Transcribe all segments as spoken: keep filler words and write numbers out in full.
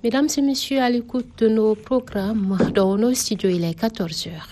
Mesdames et messieurs, à l'écoute de nos programmes dans nos studios, il est quatorze heures.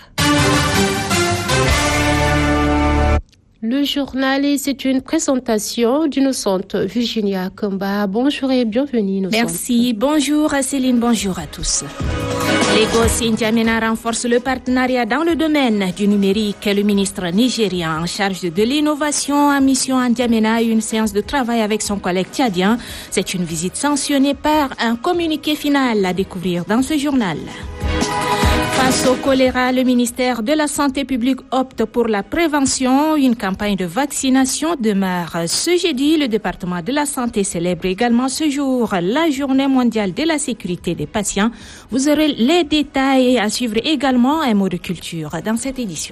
Le journal, c'est une présentation d'Innocente Virginia Kamba. Bonjour et bienvenue, Innocente. Merci. Bonjour Céline, bonjour à tous. Lagos N'Djamena renforce le partenariat dans le domaine du numérique. Le ministre nigérien en charge de l'innovation a mission à N'Djamena une séance de travail avec son collègue tchadien. C'est une visite sanctionnée par un communiqué final à découvrir dans ce journal. Face au choléra, le ministère de la Santé publique opte pour la prévention. Une campagne de vaccination demeure. Ce jeudi, le département de la Santé célèbre également ce jour la Journée mondiale de la sécurité des patients. Vous aurez les détails à suivre également un mot de culture dans cette édition.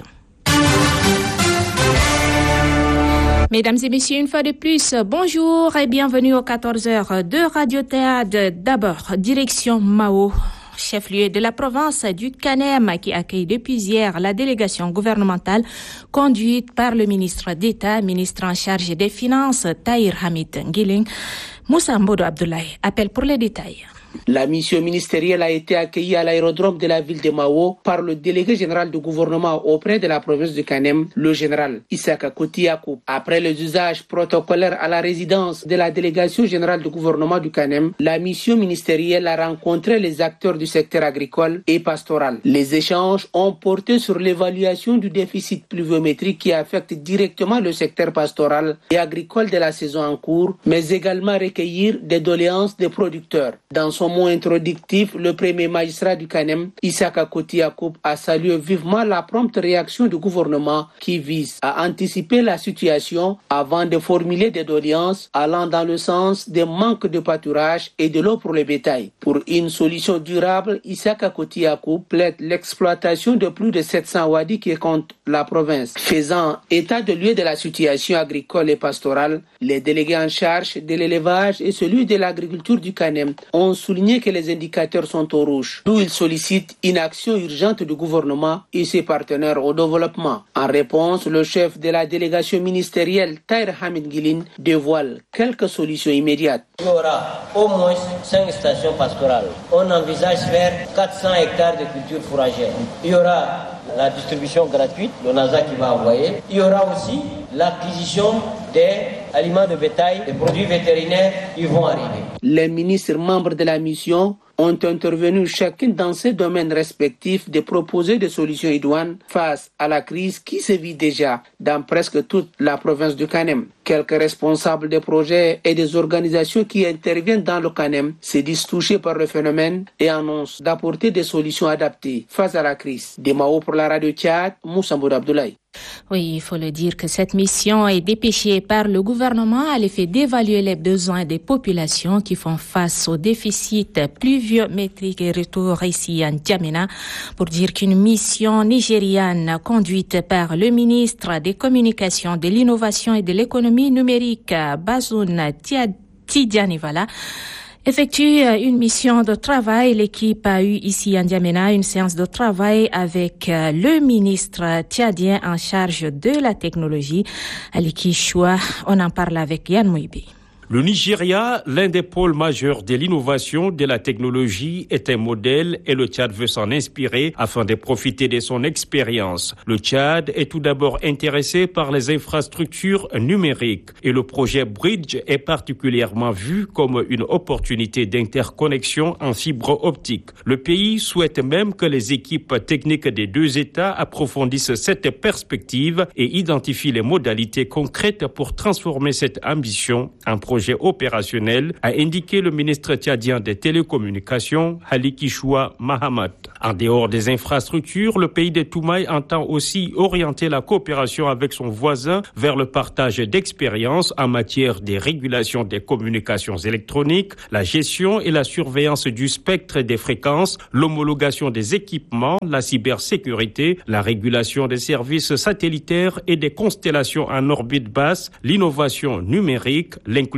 Mesdames et messieurs, une fois de plus, bonjour et bienvenue aux quatorze heures de Radio Théâtre. D'abord, direction Mao, chef-lieu de la province du Kanem, qui accueille depuis hier la délégation gouvernementale conduite par le ministre d'État, ministre en charge des Finances, Tahir Hamid Ngilling. Moussa Mbodo Abdoulaye appelle pour les détails. La mission ministérielle a été accueillie à l'aérodrome de la ville de Mao par le délégué général du gouvernement auprès de la province de Kanem, le général Issaka Kotiakou. Après les usages protocolaires à la résidence de la délégation générale du gouvernement du Kanem, la mission ministérielle a rencontré les acteurs du secteur agricole et pastoral. Les échanges ont porté sur l'évaluation du déficit pluviométrique qui affecte directement le secteur pastoral et agricole de la saison en cours, mais également recueillir des doléances des producteurs. Dans son mot introductif, le premier magistrat du Kanem, Issaka Kotiakou, a salué vivement la prompte réaction du gouvernement qui vise à anticiper la situation avant de formuler des doléances allant dans le sens des manques de pâturage et de l'eau pour le bétail. Pour une solution durable, Issaka Kotiakou plaide l'exploitation de plus de sept cents wadis qui comptent la province. Faisant état de lieu de la situation agricole et pastorale, les délégués en charge de l'élevage et celui de l'agriculture du Kanem ont souligné que les indicateurs sont au rouge, d'où ils sollicitent une action urgente du gouvernement et ses partenaires au développement. En réponse, le chef de la délégation ministérielle, Tahir Hamid Ngilling, dévoile quelques solutions immédiates. Il y aura au moins cinq stations pastorales. On envisage faire quatre cents hectares de cultures fourragères. Il y aura la distribution gratuite, le NASA qui va envoyer. Il y aura aussi l'acquisition des aliments de bétail, des produits vétérinaires, ils vont arriver. Les ministres membres de la mission ont intervenu chacun dans ses domaines respectifs de proposer des solutions idoines face à la crise qui sévit déjà dans presque toute la province du Kanem. Quelques responsables des projets et des organisations qui interviennent dans le Kanem se disent touchés par le phénomène et annoncent d'apporter des solutions adaptées face à la crise. De Mao pour la radio Tchad, Moussa Mbodo Abdoulaye. Oui, il faut le dire que cette mission est dépêchée par le gouvernement à l'effet d'évaluer les besoins des populations qui font face au déficit pluviométrique et retour ici à N'Djamena pour dire qu'une mission nigériane conduite par le ministre des Communications, de l'Innovation et de l'Économie numérique, Bazoun Tidjanivala, effectue une mission de travail. L'équipe a eu ici à N'Djamena une séance de travail avec le ministre tchadien en charge de la technologie, Aliki Choua. On en parle avec Yann Mouibi. Le Nigeria, l'un des pôles majeurs de l'innovation, de la technologie, est un modèle et le Tchad veut s'en inspirer afin de profiter de son expérience. Le Tchad est tout d'abord intéressé par les infrastructures numériques et le projet Bridge est particulièrement vu comme une opportunité d'interconnexion en fibre optique. Le pays souhaite même que les équipes techniques des deux États approfondissent cette perspective et identifient les modalités concrètes pour transformer cette ambition en projet opérationnel, a indiqué le ministre tchadien des Télécommunications, Haliki Choua Mahamat. En dehors des infrastructures, le pays de Toumaï entend aussi orienter la coopération avec son voisin vers le partage d'expériences en matière de régulation des communications électroniques, la gestion et la surveillance du spectre des fréquences, l'homologation des équipements, la cybersécurité, la régulation des services satellitaires et des constellations en orbite basse, l'innovation numérique, l'inclusion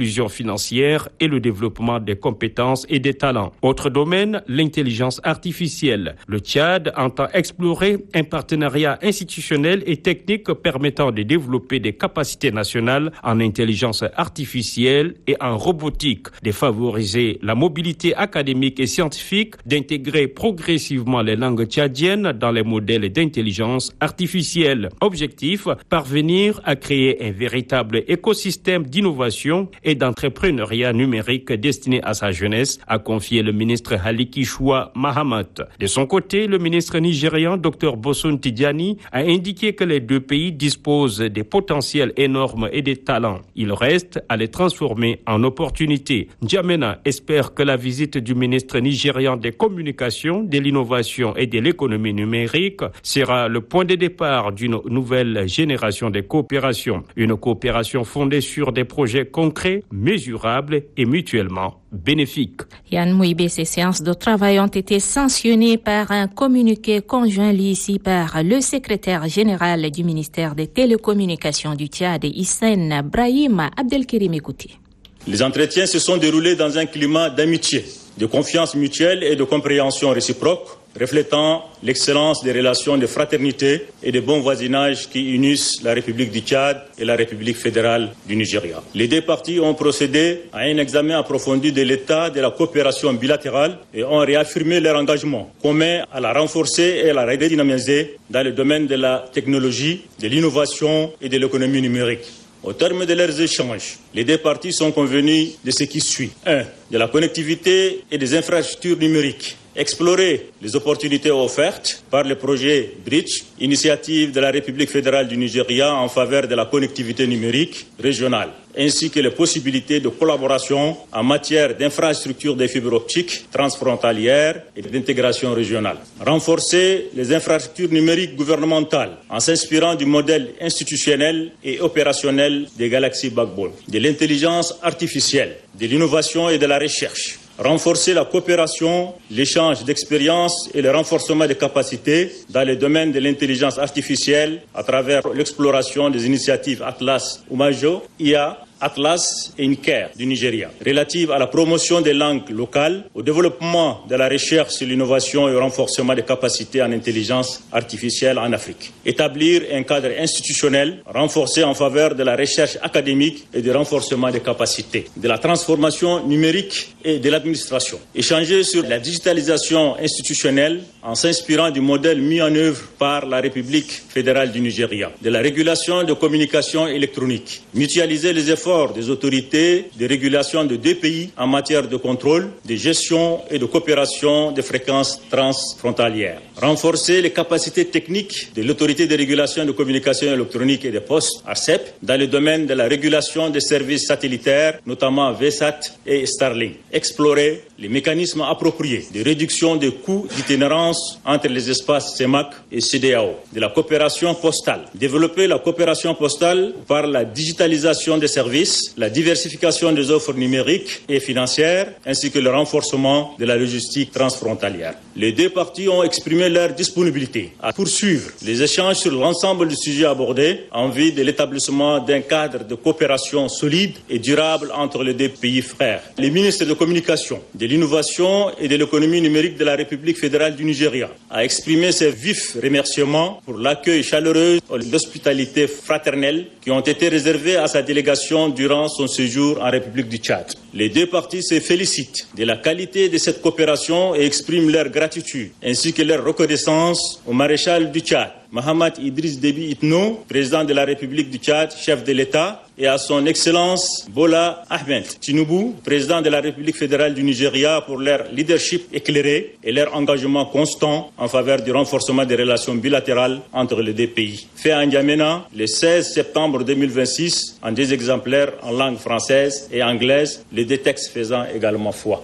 l'inclusion financière et le développement des compétences et des talents. Autre domaine, l'intelligence artificielle. Le Tchad entend explorer un partenariat institutionnel et technique permettant de développer des capacités nationales en intelligence artificielle et en robotique, de favoriser la mobilité académique et scientifique, d'intégrer progressivement les langues tchadiennes dans les modèles d'intelligence artificielle. Objectif, parvenir à créer un véritable écosystème d'innovation et d'entrepreneuriat numérique destiné à sa jeunesse, a confié le ministre Haliki Choua Mahamat. De son côté, le ministre nigérian Dr Bosun Tidjani a indiqué que les deux pays disposent des potentiels énormes et des talents. Il reste à les transformer en opportunités. N'Djamena espère que la visite du ministre nigérian des Communications, de l'Innovation et de l'Économie numérique sera le point de départ d'une nouvelle génération de coopération. Une coopération fondée sur des projets concrets, mesurables et mutuellement bénéfiques. Yann Mouibé, ces séances de travail ont été sanctionnées par un communiqué conjoint lu ici par le secrétaire général du ministère des Télécommunications du Tchad, Hissène Brahim Abdelkerim. Écoutez. Les entretiens se sont déroulés dans un climat d'amitié, de confiance mutuelle et de compréhension réciproque, reflétant l'excellence des relations de fraternité et de bon voisinage qui unissent la République du Tchad et la République fédérale du Nigeria. Les deux parties ont procédé à un examen approfondi de l'état de la coopération bilatérale et ont réaffirmé leur engagement commun à la renforcer et à la redynamiser dans le domaine de la technologie, de l'innovation et de l'économie numérique. Au terme de leurs échanges, les deux parties sont convenues de ce qui suit. un. De la connectivité et des infrastructures numériques. Explorer les opportunités offertes par le projet Bridge, initiative de la République fédérale du Nigeria en faveur de la connectivité numérique régionale, ainsi que les possibilités de collaboration en matière d'infrastructures de fibres optiques transfrontalières et d'intégration régionale. Renforcer les infrastructures numériques gouvernementales en s'inspirant du modèle institutionnel et opérationnel des Galaxy Backbone, de l'intelligence artificielle, de l'innovation et de la recherche. Renforcer la coopération, l'échange d'expériences et le renforcement des capacités dans le domaine de l'intelligence artificielle à travers l'exploration des initiatives Atlas Umajo, I A, Atlas et Inker du Nigeria, relative à la promotion des langues locales, au développement de la recherche sur l'innovation et au renforcement des capacités en intelligence artificielle en Afrique. Établir un cadre institutionnel renforcé en faveur de la recherche académique et du renforcement des capacités, de la transformation numérique et de l'administration. Échanger sur la digitalisation institutionnelle en s'inspirant du modèle mis en œuvre par la République fédérale du Nigeria, de la régulation de communications électroniques, mutualiser les efforts des autorités de régulation de deux pays en matière de contrôle, de gestion et de coopération des fréquences transfrontalières. Renforcer les capacités techniques de l'autorité de régulation de communications électroniques et des postes, A R C E P, dans le domaine de la régulation des services satellitaires, notamment VSAT et Starlink. Explorer les mécanismes appropriés de réduction des coûts d'itinérance entre les espaces C E M A C et C D A O. De la coopération postale. Développer la coopération postale par la digitalisation des services, la diversification des offres numériques et financières, ainsi que le renforcement de la logistique transfrontalière. Les deux parties ont exprimé leur disponibilité à poursuivre les échanges sur l'ensemble des sujets abordés en vue de l'établissement d'un cadre de coopération solide et durable entre les deux pays frères. Les ministres de communication, de l'innovation et de l'économie numérique de la République fédérale du Nigeria a exprimé ses vifs remerciements pour l'accueil chaleureux et l'hospitalité fraternelle qui ont été réservés à sa délégation durant son séjour en République du Tchad. Les deux parties se félicitent de la qualité de cette coopération et expriment leur gratitude ainsi que leur reconnaissance au maréchal du Tchad, Mohamed Idriss Déby Itno, président de la République du Tchad, chef de l'État, et à son Excellence Bola Ahmed Tinubu, président de la République fédérale du Nigeria, pour leur leadership éclairé et leur engagement constant en faveur du renforcement des relations bilatérales entre les deux pays. Fait à N'Djamena le seize septembre deux mille vingt-six en deux exemplaires en langue française et anglaise, les deux textes faisant également foi.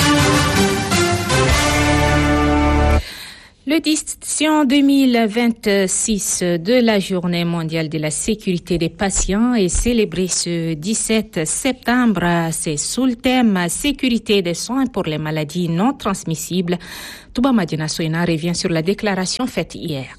L'édition deux mille vingt-six de la Journée mondiale de la sécurité des patients est célébrée ce dix-sept septembre. C'est sous le thème sécurité des soins pour les maladies non transmissibles. Touba Madina Soina revient sur la déclaration faite hier.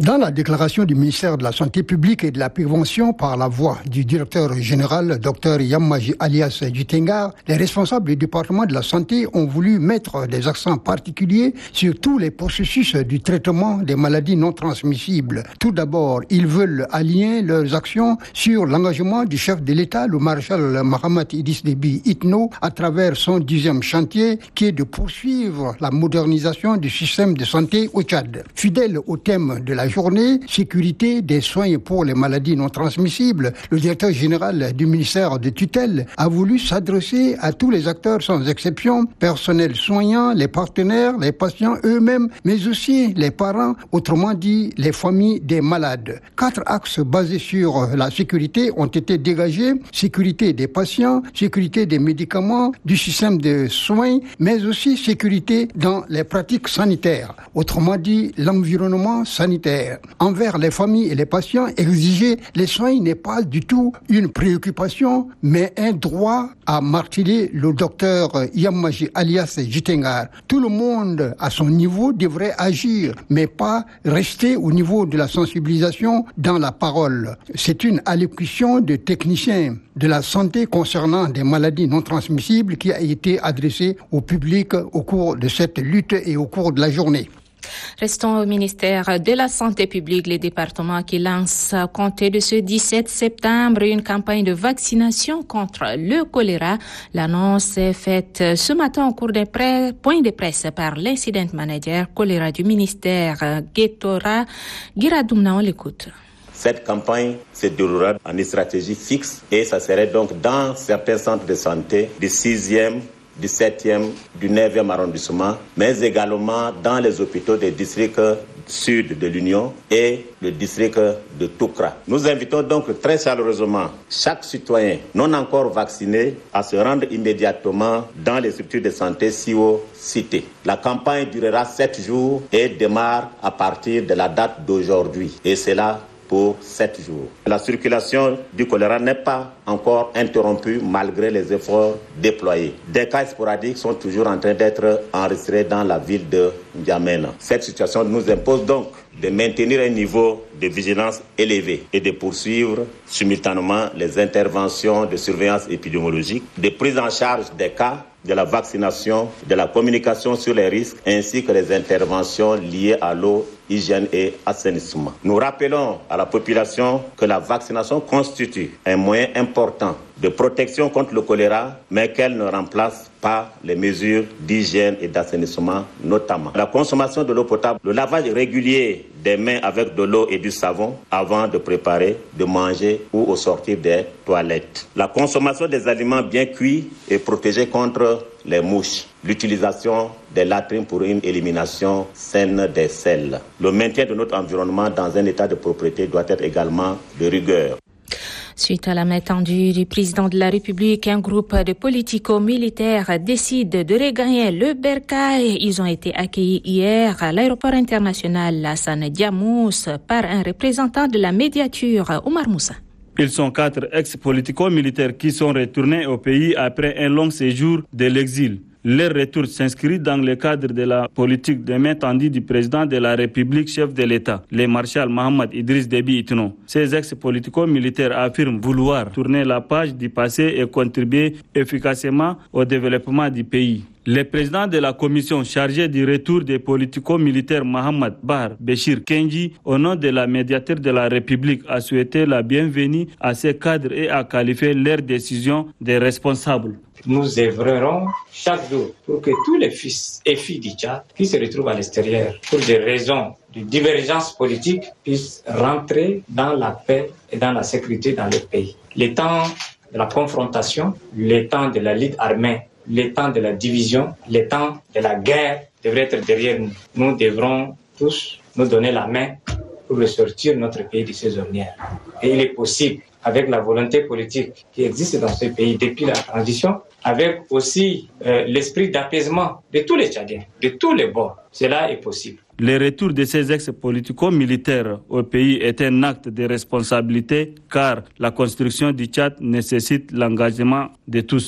Dans la déclaration du ministère de la Santé publique et de la Prévention par la voix du directeur général, Dr Yammaji Alias Jitengar, les responsables du département de la santé ont voulu mettre des accents particuliers sur tous les processus du traitement des maladies non transmissibles. Tout d'abord, ils veulent aligner leurs actions sur l'engagement du chef de l'État, le maréchal Mahamat Idriss Déby Itno, à travers son dixième chantier, qui est de poursuivre la modernisation du système de santé au Tchad. Fidèle au thème de la journée, sécurité des soins pour les maladies non transmissibles, le directeur général du ministère de tutelle a voulu s'adresser à tous les acteurs sans exception, personnel soignant, les partenaires, les patients eux-mêmes, mais aussi les parents, autrement dit les familles des malades. Quatre axes basés sur la sécurité ont été dégagés: sécurité des patients, sécurité des médicaments, du système de soins, mais aussi sécurité dans les pratiques sanitaires, autrement dit l'environnement sanitaire. Envers les familles et les patients, exiger les soins n'est pas du tout une préoccupation, mais un droit, a martelé le docteur Yammaji Alias Jitengar. Tout le monde, à son niveau, devrait agir, mais pas rester au niveau de la sensibilisation dans la parole. C'est une allocution de techniciens de la santé concernant des maladies non transmissibles qui a été adressée au public au cours de cette lutte et au cours de la journée. Restons au ministère de la Santé publique, les départements qui lancent à compter de ce dix-sept septembre une campagne de vaccination contre le choléra. L'annonce est faite ce matin au cours d'un point de presse par l'incident manager choléra du ministère, Getora Giradoumna. On l'écoute. Cette campagne se déroulera en une stratégie fixe et ça serait donc dans certains centres de santé du sixième, du septième, du neuvième arrondissement, mais également dans les hôpitaux des districts sud de l'Union et le district de Toukra. Nous invitons donc très chaleureusement chaque citoyen non encore vacciné à se rendre immédiatement dans les structures de santé si haut citées. La campagne durera sept jours et démarre à partir de la date d'aujourd'hui. Et c'est là pour sept jours. La circulation du choléra n'est pas encore interrompue malgré les efforts déployés. Des cas sporadiques sont toujours en train d'être enregistrés dans la ville de N'Djamena. Cette situation nous impose donc de maintenir un niveau de vigilance élevé et de poursuivre simultanément les interventions de surveillance épidémiologique, de prise en charge des cas, de la vaccination, de la communication sur les risques, ainsi que les interventions liées à l'eau, hygiène et assainissement. Nous rappelons à la population que la vaccination constitue un moyen important de protection contre le choléra, mais qu'elle ne remplace pas les mesures d'hygiène et d'assainissement notamment. La consommation de l'eau potable, le lavage régulier des mains avec de l'eau et du savon avant de préparer, de manger ou au sortir des toilettes. La consommation des aliments bien cuits et protégés contre les mouches. L'utilisation des latrines pour une élimination saine des sels. Le maintien de notre environnement dans un état de propriété doit être également de rigueur. Suite à la main tendue du président de la République, un groupe de politico-militaires décide de regagner le Bercail. Ils ont été accueillis hier à l'aéroport international Hassan Diamous par un représentant de la médiature, Omar Moussa. Ils sont quatre ex-politico-militaires qui sont retournés au pays après un long séjour de l'exil. Leur retour s'inscrit dans le cadre de la politique de main tendue du président de la République, chef de l'État, le maréchal Mahamat Idriss Déby Itno. Ces ex-politico-militaires affirment vouloir tourner la page du passé et contribuer efficacement au développement du pays. Le président de la commission chargée du retour des politico-militaires Mahamat Bahar Béchir Kenji, au nom de la médiateur de la République, a souhaité la bienvenue à ces cadres et a qualifié leurs décisions de responsables. Nous œuvrerons chaque jour pour que tous les fils et filles du Tchad qui se retrouvent à l'extérieur pour des raisons de divergence politique puissent rentrer dans la paix et dans la sécurité dans le pays. Les temps de la confrontation, les temps de la lutte armée, les temps de la division, les temps de la guerre devraient être derrière nous. Nous devrons tous nous donner la main pour ressortir notre pays de ses ornières. Et il est possible, avec la volonté politique qui existe dans ce pays depuis la transition, avec aussi euh, l'esprit d'apaisement de tous les Tchadiens, de tous les bords. Cela est possible. Le retour de ces ex-politico-militaires au pays est un acte de responsabilité car la construction du Tchad nécessite l'engagement de tous.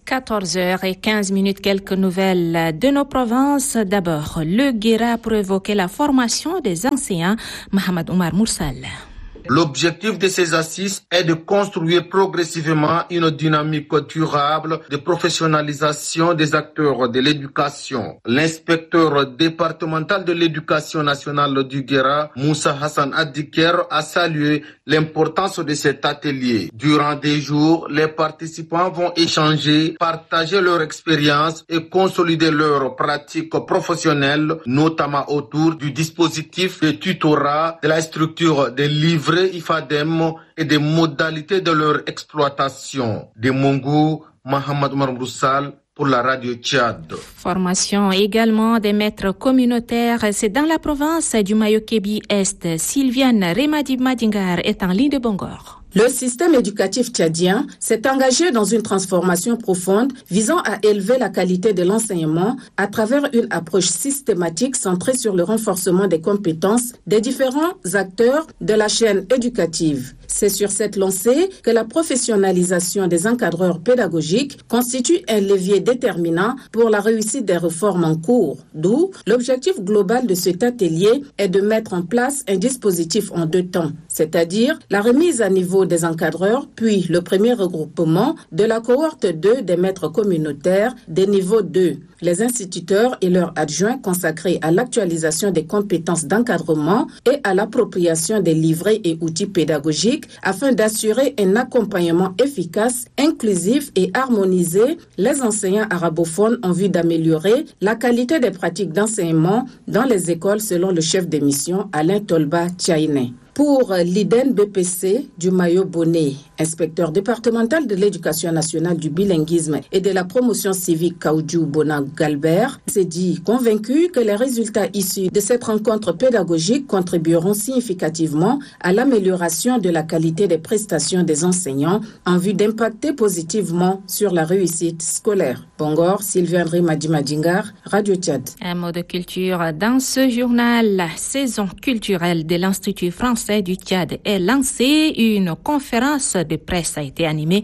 quatorze heures quinze, quelques nouvelles de nos provinces. D'abord, le Guéra pour évoquer la formation des enseignants. Mohamed Omar Moursal. L'objectif de ces assises est de construire progressivement une dynamique durable de professionnalisation des acteurs de l'éducation. L'inspecteur départemental de l'éducation nationale du Guéra, Moussa Hassan Adiker, a salué l'importance de cet atelier. Durant des jours, les participants vont échanger, partager leur expérience et consolider leurs pratiques professionnelles, notamment autour du dispositif de tutorat, de la structure des livrets I F A D E M et des modalités de leur exploitation. De Mongou, Mohamed Omar Moursal pour la radio Tchad. Formation également des maîtres communautaires, c'est dans la province du Mayo-Kébi-Est. Sylviane Remadi Madingar est en ligne de Bangor. Le système éducatif tchadien s'est engagé dans une transformation profonde visant à élever la qualité de l'enseignement à travers une approche systématique centrée sur le renforcement des compétences des différents acteurs de la chaîne éducative. C'est sur cette lancée que la professionnalisation des encadreurs pédagogiques constitue un levier déterminant pour la réussite des réformes en cours. D'où l'objectif global de cet atelier est de mettre en place un dispositif en deux temps, c'est-à-dire la remise à niveau des encadreurs, puis le premier regroupement de la cohorte deux des maîtres communautaires des niveaux deux. Les instituteurs et leurs adjoints consacrés à l'actualisation des compétences d'encadrement et à l'appropriation des livrets et outils pédagogiques afin d'assurer un accompagnement efficace, inclusif et harmonisé les enseignants arabophones en vue d'améliorer la qualité des pratiques d'enseignement dans les écoles selon le chef de mission Alain Tolba Tchaïné. Pour l'I D E N B P C du Mayo-Bonnet, inspecteur départemental de l'éducation nationale du bilinguisme et de la promotion civique Kaoudjou Bona Galbert, s'est dit convaincu que les résultats issus de cette rencontre pédagogique contribueront significativement à l'amélioration de la qualité des prestations des enseignants en vue d'impacter positivement sur la réussite scolaire. Bangor, Sylvain Rimadjimadingar, Radio Tchad. Un mot de culture dans ce journal. La saison culturelle de l'Institut français du Tchad est lancée. Une conférence de presse a été animée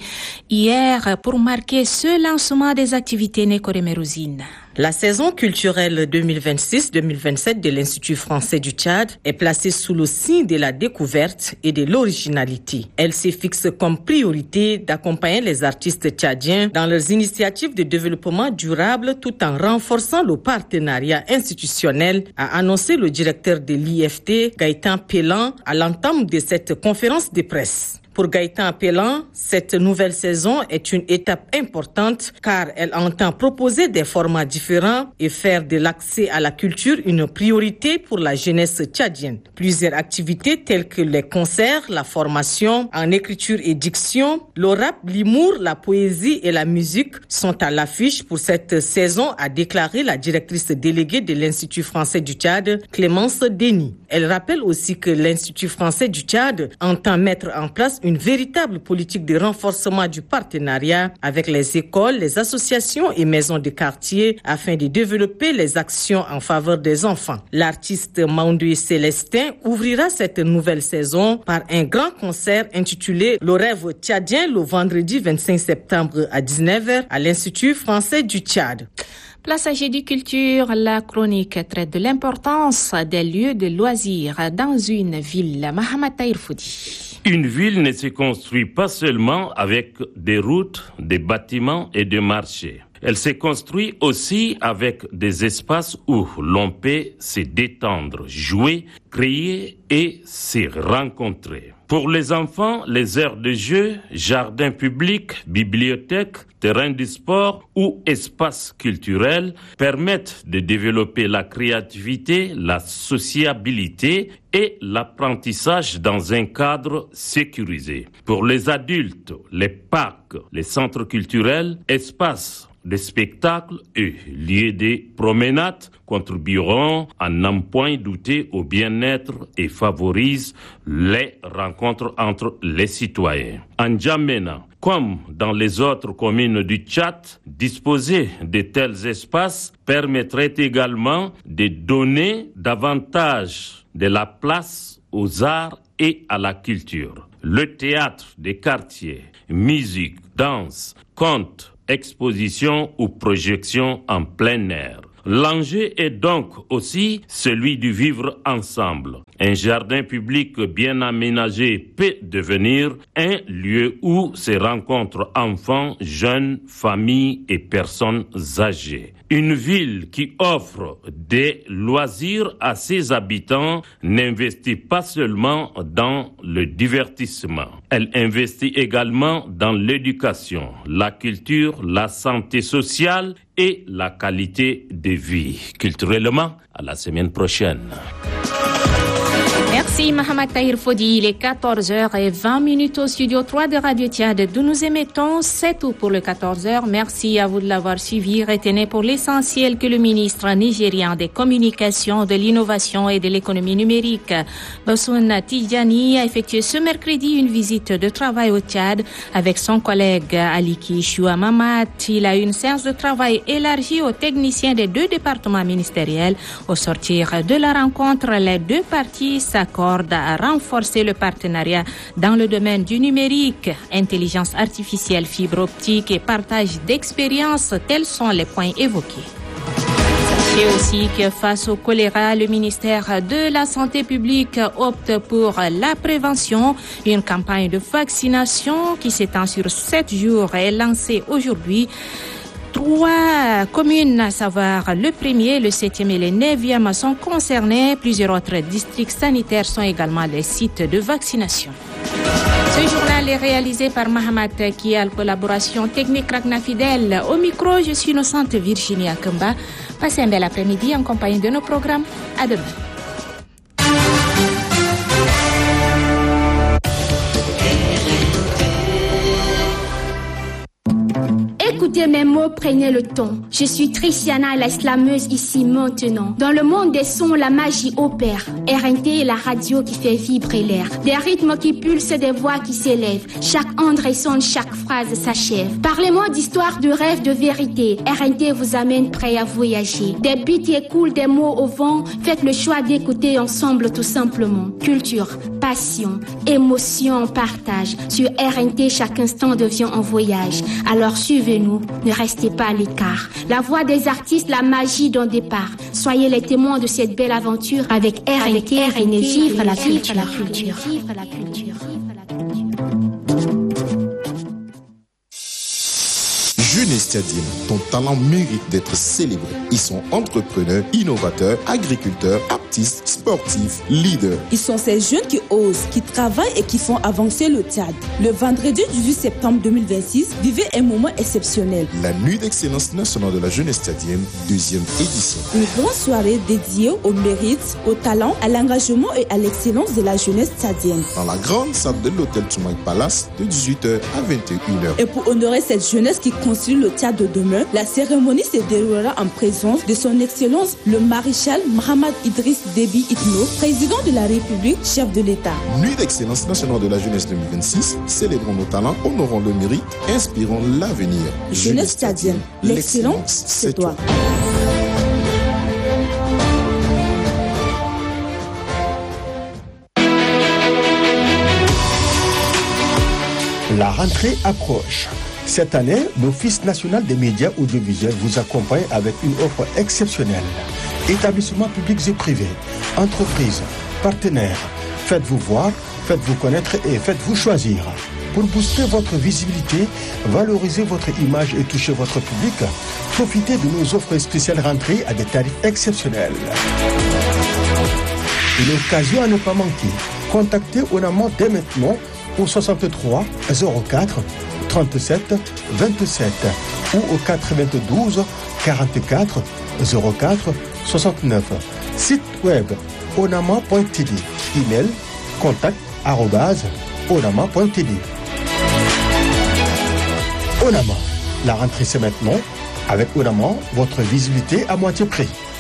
hier pour marquer ce lancement des activités Nécoré-Mérouzine. La saison culturelle deux mille vingt-six deux mille vingt-sept de l'Institut français du Tchad est placée sous le signe de la découverte et de l'originalité. Elle se fixe comme priorité d'accompagner les artistes tchadiens dans leurs initiatives de développement durable tout en renforçant le partenariat institutionnel, a annoncé le directeur de l'I F T, Gaëtan Pellan, à l'entame de cette conférence de presse. Pour Gaëtan Pellan, cette nouvelle saison est une étape importante car elle entend proposer des formats différents et faire de l'accès à la culture une priorité pour la jeunesse tchadienne. Plusieurs activités telles que les concerts, la formation en écriture et diction, le rap, l'humour, la poésie et la musique sont à l'affiche pour cette saison, a déclaré la directrice déléguée de l'Institut français du Tchad, Clémence Denis. Elle rappelle aussi que l'Institut français du Tchad entend mettre en place une véritable politique de renforcement du partenariat avec les écoles, les associations et maisons de quartier afin de développer les actions en faveur des enfants. L'artiste Maoundoué Célestin ouvrira cette nouvelle saison par un grand concert intitulé Le rêve tchadien le vendredi vingt-cinq septembre à dix-neuf heures à l'Institut français du Tchad. Place à Jeudi Culture, la chronique traite de l'importance des lieux de loisirs dans une ville. Mohamed Tahir Foudi. Une ville ne se construit pas seulement avec des routes, des bâtiments et des marchés. Elle se construit aussi avec des espaces où l'on peut se détendre, jouer, créer et se rencontrer. Pour les enfants, les aires de jeu, jardins publics, bibliothèques, terrains de sport ou espaces culturels permettent de développer la créativité, la sociabilité et l'apprentissage dans un cadre sécurisé. Pour les adultes, les parcs, les centres culturels, espaces de spectacles et lieux de promenade contribueront à n'en point douter au bien-être et favorisent les rencontres entre les citoyens. En N'Djamena, comme dans les autres communes du Tchad, disposer de tels espaces permettrait également de donner davantage de la place aux arts et à la culture. Le théâtre des quartiers, musique, danse, contes, exposition ou projection en plein air. L'enjeu est donc aussi celui du vivre ensemble. Un jardin public bien aménagé peut devenir un lieu où se rencontrent enfants, jeunes, familles et personnes âgées. Une ville qui offre des loisirs à ses habitants n'investit pas seulement dans le divertissement. Elle investit également dans l'éducation, la culture, la santé sociale et la qualité de vie. Culturellement, à la semaine prochaine. Merci Mohamed Tahir Fodi. Il est quatorze heures vingt au studio trois de Radio Tchad d'où nous émettons. C'est tout pour le quatorze heures. Merci à vous de l'avoir suivi. Retenez pour l'essentiel que le ministre nigérian des Communications, de l'Innovation et de l'Économie numérique, Bosoun Tidjani, a effectué ce mercredi une visite de travail au Tchad avec son collègue Aliki Choua Mamat. Il a eu une séance de travail élargie aux techniciens des deux départements ministériels. Au sortir de la rencontre, les deux parties s'accordent à renforcer le partenariat dans le domaine du numérique, intelligence artificielle, fibre optique et partage d'expériences. Tels sont les points évoqués. Sachez aussi que face au choléra, le ministère de la Santé publique opte pour la prévention. Une campagne de vaccination qui s'étend sur sept jours est lancée aujourd'hui. Trois communes, à savoir le premier, le septième et le neuvième, sont concernées. Plusieurs autres districts sanitaires sont également des sites de vaccination. Ce journal est réalisé par Mahamat qui a la collaboration technique Ragna Fidèle. Au micro, je suis Innocente Virginie Akamba. Passez un bel après-midi en compagnie de nos programmes. À demain. Écoutez mes mots, prenez le ton. Je suis Tristiana, la slameuse ici maintenant. Dans le monde des sons, la magie opère. R N T est la radio qui fait vibrer l'air. Des rythmes qui pulsent, des voix qui s'élèvent. Chaque onde résonne, chaque phrase s'achève. Parlez-moi d'histoire, de rêve, de vérité. R N T vous amène prêt à voyager. Des beats qui écoulent, des mots au vent. Faites le choix d'écouter ensemble tout simplement. Culture, passion, émotion, partage. Sur R N T, chaque instant devient un voyage. Alors suivez-nous. Ne restez pas à l'écart. La voix des artistes, la magie d'un départ. Soyez les témoins de cette belle aventure avec R N T, R N T, vivre la culture. Vivre la culture. Jeunesse Tchadienne, ton talent mérite d'être célébré. Ils sont entrepreneurs, innovateurs, agriculteurs, artistes, sportifs, leaders. Ils sont ces jeunes qui osent, qui travaillent et qui font avancer le Tchad. Le vendredi dix-huit septembre deux mille vingt-six, vivez un moment exceptionnel. La Nuit d'excellence nationale de la jeunesse tchadienne, deuxième édition. Une grande soirée dédiée au mérite, au talent, à l'engagement et à l'excellence de la jeunesse tchadienne. Dans la grande salle de l'hôtel Toumaï Palace, de dix-huit heures à vingt et une heures. Et pour honorer cette jeunesse qui construit le Tchad de demain, la cérémonie se déroulera en présence de son Excellence le maréchal Mohamed Idriss Déby Itno, président de la République, chef de l'État. Nuit d'excellence nationale de la jeunesse deux mille vingt-six, célébrons nos talents, honorons le mérite, inspirons l'avenir. Jeunesse tchadienne, l'excellence, c'est toi. La rentrée approche. Cette année, l'Office national des médias audiovisuels vous accompagne avec une offre exceptionnelle. Établissements publics et privés, entreprises, partenaires, faites-vous voir, faites-vous connaître et faites-vous choisir. Pour booster votre visibilité, valoriser votre image et toucher votre public, profitez de nos offres spéciales rentrées à des tarifs exceptionnels. Une occasion à ne pas manquer. Contactez Onama dès maintenant au soixante-trois zéro quatre trente-sept vingt-sept ou au quatre-vingt-douze quarante-quatre zéro quatre soixante-neuf. Site web onama point t d. Email contact arobase onama point t d. Onama, la rentrée c'est maintenant. Avec Onama, votre visibilité à moitié prix.